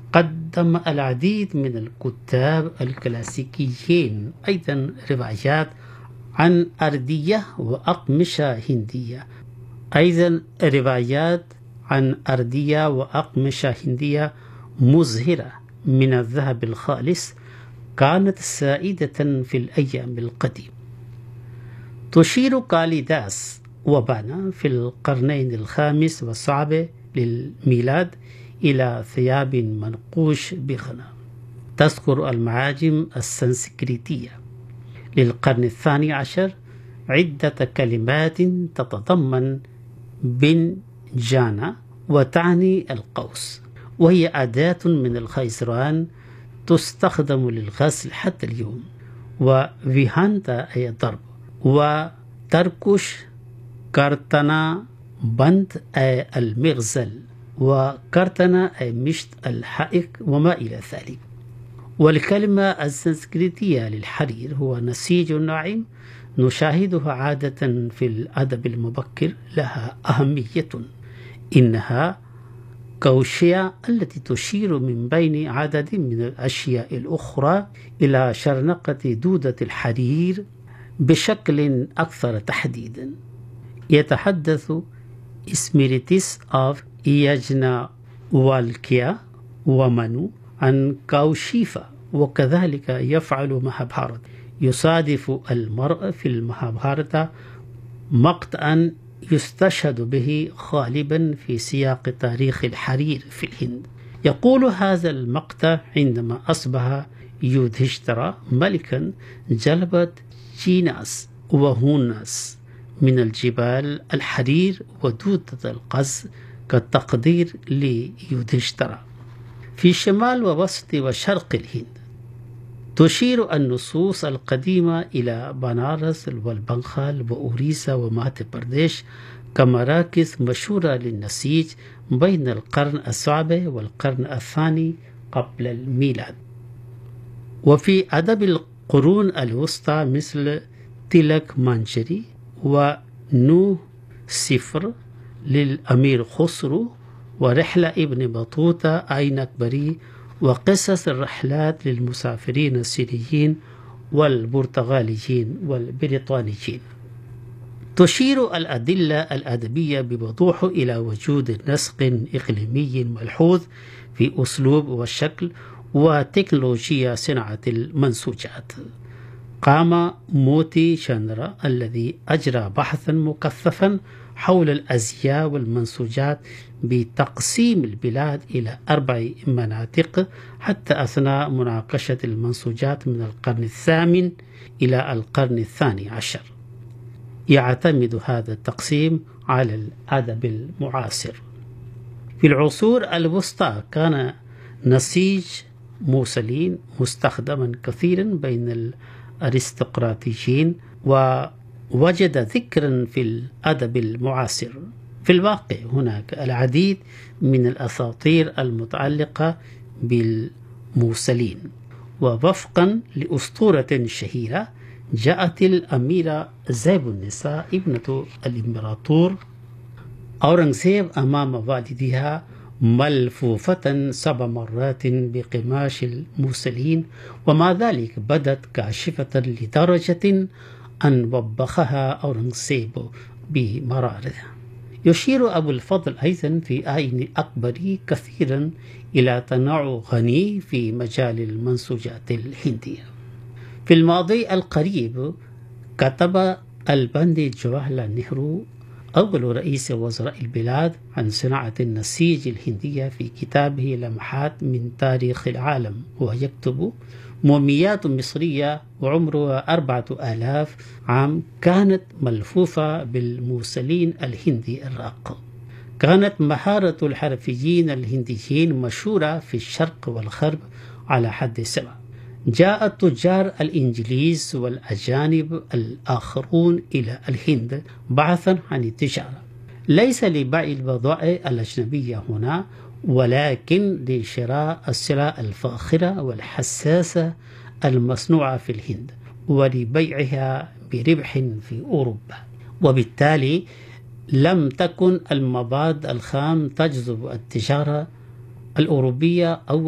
قدم العديد من الكتاب الكلاسيكيين أيضا روايات عن أردية وأقمشة هندية، مزهرة من الذهب الخالص كانت سائدة في الأيام القديمة. تشير كاليداس وبانا في القرنين الخامس والسابع للميلاد إلى ثياب منقوش بغنى. تذكر المعاجم السنسكريتية للقرن الثاني عشر عدة كلمات تتضمن بنجانا وتعني القوس، وهي أداة من الخيزران تستخدم للغسل حتى اليوم، وفيهانتا أي ضرب، وتركش كارتنا بند أي المغزل، وكارتنا أي مشط الحائك وما إلى ذلك. والكلمة السنسكريتية للحرير هو نسيج ناعم نشاهدها عادة في الأدب المبكر، لها أهمية، إنها كوشية التي تشير من بين عدد من الأشياء الأخرى إلى شرنقة دودة الحرير بشكل أكثر تحديدا. يتحدث إسميريتيس أوف إياجنا والكيا ومنو عن كاوشيفا، وكذلك يفعل مهابهارت. يصادف المرء في المهابهارتا مقطعا يستشهد به غالبا في سياق تاريخ الحرير في الهند. يقول هذا المقطع عندما أصبح يودهشترا ملكا جلبت جيناس وهوناس من الجبال الحرير ودودة القز كالتقدير ليودهشترا في شمال ووسط وشرق الهند. تشير النصوص القديمة إلى بنارس والبنغال وأوريسا وماثيا برديش كمراكز مشهورة للنسيج بين القرن السابع والقرن الثاني قبل الميلاد. وفي أدب القرون الوسطى مثل تلك مانجري ونو سفر للأمير خسرو ورحلة ابن بطوطة أين أكبري وقصص الرحلات للمسافرين الصينيين والبرتغاليين والبريطانيين. تشير الأدلة الأدبية بوضوح إلى وجود نسق إقليمي ملحوظ في أسلوب والشكل وتكنولوجيا صناعة المنسوجات. قام موتي شاندرا الذي أجرى بحثا مكثفا حول الأزياء والمنسوجات بتقسيم البلاد إلى 4 مناطق حتى أثناء مناقشة المنسوجات من القرن الثامن إلى القرن الثاني عشر. يعتمد هذا التقسيم على الأدب المعاصر. في العصور الوسطى كان نسيج موسلين مستخدما كثيرا بين الأرستقراطيين، ووجد ذكرا في الأدب المعاصر. في الواقع هناك العديد من الأساطير المتعلقة بالموسلين، ووفقا لأسطورة شهيرة جاءت الأميرة زيب النساء ابنة الإمبراطور أورنغزيب أمام والدها ملفوفة 7 مرات بقماش الموسلين، ومع ذلك بدت كاشفة لدرجة أن وبخها أورنغزيب بمرارة. يشير أبو الفضل أيضا في آين أكبري كثيرا إلى تنوع غني في مجال المنسوجات الهندية. في الماضي القريب كتب البندي جواهرلال نهرو أول رئيس وزراء البلاد عن صناعة النسيج الهندية في كتابه لمحات من تاريخ العالم، ويكتب: موميات مصرية وعمرها 4000 عام كانت ملفوفة بالموسلين الهندي الراق. كانت مهارة الحرفيين الهنديين مشهورة في الشرق والغرب على حد سواء. جاء التجار الإنجليز والأجانب الآخرون إلى الهند بحثا عن التجارة، ليس لبيع البضائع الأجنبية هنا، ولكن لشراء السلع الفاخرة والحساسة المصنوعة في الهند ولبيعها بربح في أوروبا. وبالتالي لم تكن المواد الخام تجذب التجارة الأوروبية أو